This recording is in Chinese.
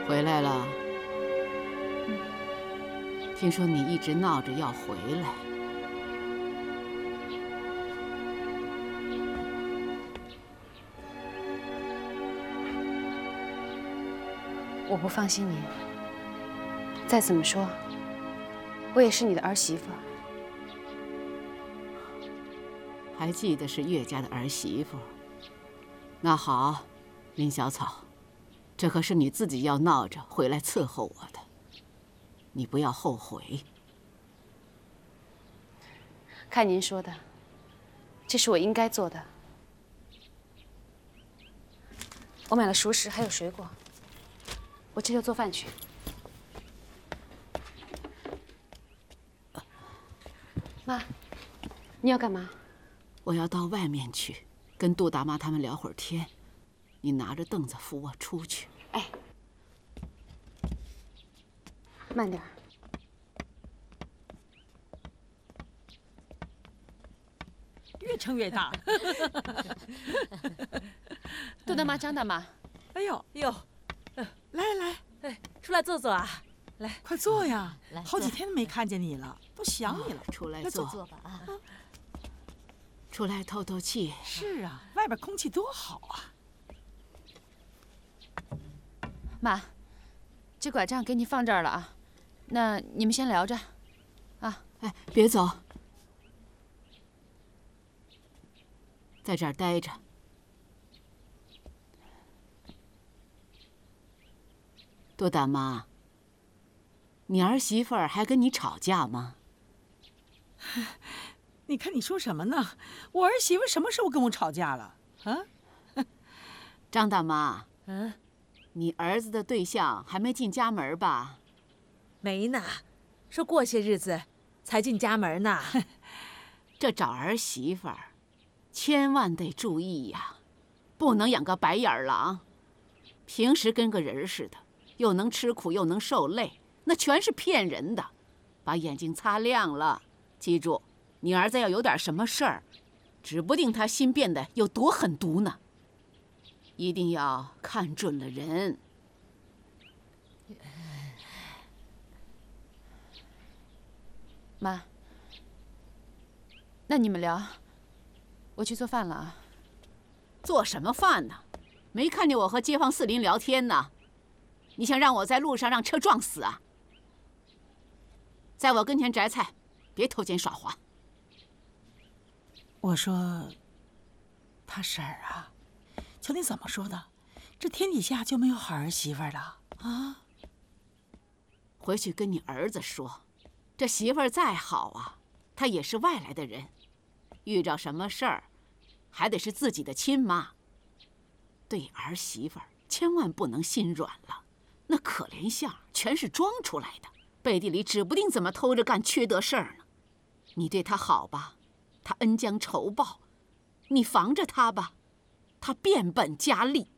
回来了。听说你一直闹着要回来。 我不放心你。再怎么说，我也是你的儿媳妇。 还记得是岳家的儿媳妇。那好，林小草，这可是你自己要闹着回来伺候我的，你不要后悔。 看您说的，这是我应该做的。我买了熟食还有水果，我这就做饭去。妈，你要干嘛？ 我要到外面去，跟杜大妈他们聊会儿天。你拿着凳子扶我出去。 哎，慢点儿。 越撑越大。 杜大妈、张大妈， 哎呦，来来， 哎，出来坐坐啊！来， 快坐呀！ 来， 好几天没看见你了，都想你了。 出来坐坐吧啊！ 出来透透气。 是啊，外边空气多好啊！ 妈，这拐杖给你放这儿了啊，那你们先聊着，啊， 哎，别走，在这儿待着。杜大妈，你儿媳妇儿还跟你吵架吗？ 你看你说什么呢？我儿媳妇什么时候跟我吵架了？啊？ 张大妈，你儿子的对象还没进家门吧？ 没呢，说过些日子才进家门呢。 这找儿媳妇儿，千万得注意呀，不能养个白眼狼。平时跟个人似的，又能吃苦又能受累，那全是骗人的。把眼睛擦亮了，记住，你儿子要有点什么事儿，指不定他心变得有多狠毒呢。一定要看准了人。 妈，那你们聊，我去做饭了啊。 做什么饭呢？没看见我和街坊四邻聊天呢？你想让我在路上让车撞死啊？在我跟前摘菜，别偷奸耍滑。 我说，他婶儿啊，瞧你怎么说的，这天底下就没有好儿媳妇了啊？ 回去跟你儿子说，这媳妇儿再好啊，她也是外来的人，遇着什么事儿，还得是自己的亲妈。对儿媳妇儿千万不能心软了，那可怜相全是装出来的，背地里指不定怎么偷着干缺德事儿呢。你对她好吧，她恩将仇报；你防着她吧，她变本加厉。